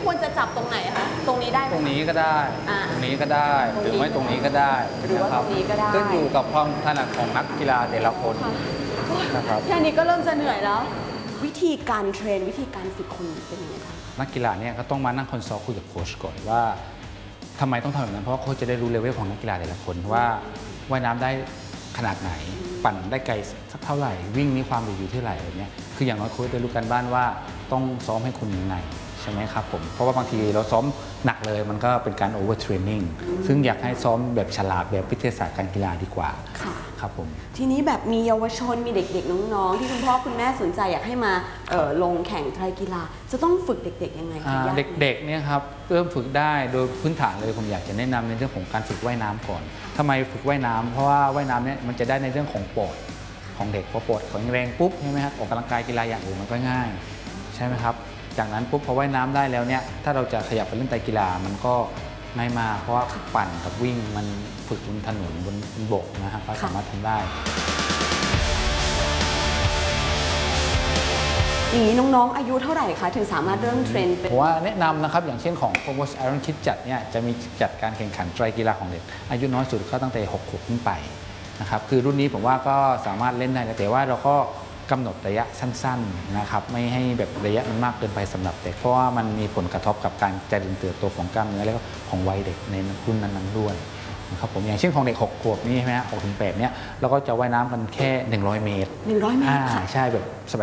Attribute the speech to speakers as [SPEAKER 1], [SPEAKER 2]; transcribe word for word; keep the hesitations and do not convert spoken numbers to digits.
[SPEAKER 1] ควรจะจับตรงไหนคะตรงนี้ได้ไหม
[SPEAKER 2] ตรงนี้ก็ได้ตรงนี้ก็ได้หรือไม่ตรงนี้ก็ได้
[SPEAKER 1] หรือว่าตรงนี้ก็ได้
[SPEAKER 2] ขึ้นอยู่กับความถนัดของนักกีฬาแต่ละคนนะครับ
[SPEAKER 1] แค่นี้ก็เริ่มจะเหนื่อยแล้ววิธีการเทรนวิธีการฝึกคนเป็นยังไงคะ
[SPEAKER 2] นักกีฬาเนี่ยก็ต้องมานั่งคอนซัลท์คุยกับโค้ชก่อนว่าทำไมต้องทำแบบนั้นเพราะโค้ชจะได้รู้เลเวลของนักกีฬาแต่ละคนว่าว่ายน้ำได้ขนาดไหนปั่นได้ไกลสักเท่าไหร่วิ่งมีความเร็วอยู่เท่าไหร่อะไรเงี้ยคืออย่างน้อยโค้ชได้รู้กันบ้านว่าต้องซ้อมให้คุณยังไงใช่ไหมครับผมเพราะว่าบางทีเราซ้อมหนักเลยมันก็เป็นการโอเวอร์เทรนนิ่งซึ่งอยากให้ซ้อมแบบฉลาดแบบวิทยาศาสตร์การกีฬาดีกว่าครับผม
[SPEAKER 1] ทีนี้แบบมีเยาวชนมีเด็กๆน้องๆที่คุณพ่อคุณแม่สนใจอยากให้มาลงแข่งไตรกีฬาจะต้องฝึกเด็กๆยังไงคะ
[SPEAKER 2] เด็กๆเนี่ยครับเริ่มฝึกได้โดยพื้นฐานเลยผมอยากจะแนะนำในเรื่องของการฝึกว่ายน้ำก่อนทำไมฝึกว่ายน้ำเพราะว่าว่ายน้ำเนี่ยมันจะได้ในเรื่องของปอดของเด็กพอปอดแข็งแรงปุ๊บใช่ไหมครับออกกำลังกายกีฬาอย่างอื่นมันก็ง่ายใช่ไหมครับจากนั้นปุ๊บพอว่ายน้ำได้แล้วเนี่ยถ้าเราจะขยับไปเล่นไตรกีฬามันก็ง่ายมากเพราะว่าปั่นกับวิ่งมันฝึกบนถนนบนบกนะครับก็สามารถทำได้
[SPEAKER 1] อย่างนี้น้องๆอายุเท่าไหร่คะถึงสามารถเริ่มเทรนเป็น
[SPEAKER 2] ผมว่าแนะนำนะครับอย่างเช่นของโค้ชไอรอนคิดจัดเนี่ยจะมีจัดการแข่งขันไตรกีฬาของเด็กอายุน้อยสุดก็ตั้งแต่หกขวบขึ้นไปนะครับคือรุ่นนี้ผมว่าก็สามารถเล่นได้แต่ว่าเราก็กำหนดระยะสั้นๆนะครับไม่ให้แบบระยะมันมากเกินไปสำหรับเด็กเพราะว่ามันมีผลกระทบกับการเจริญเติบโตของกล้ามเนื้อและของวัยเด็กในรุ่นนั้นๆด้วยนะครับผมอย่างเช่นของเด็กหกขวบนี่ใช่ไหมฮะหกถึงแปดเนี่ยเราก็จะว่ายน้ำกันแค่หนึ่งร้อยเมตร
[SPEAKER 1] หนึ่งร้อยเมตร
[SPEAKER 2] ใช่แบบ